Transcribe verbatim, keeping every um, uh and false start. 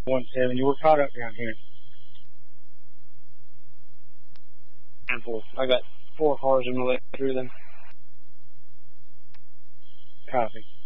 one seven. You were caught up down here. Handful. I got four cars in the way through them. Copy.